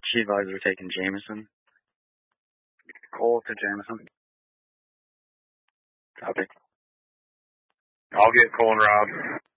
She advised we're taking Jameson. Cole to Jameson. Copy. I'll get Cole and Rob.